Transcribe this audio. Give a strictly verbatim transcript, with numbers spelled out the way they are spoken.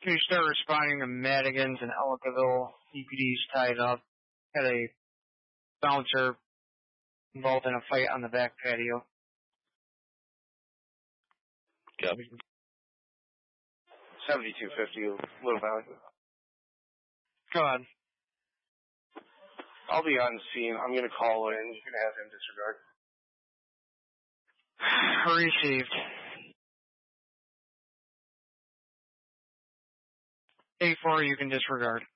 Can you start responding to Madigan's and Ellicottville D P Ds tied up? Had a bouncer involved in a fight on the back patio. Copy. seventy-two fifty, Little Valley. Go ahead. I'll be on scene. I'm going to call in. You can have him disregard. Received. A four, you can disregard.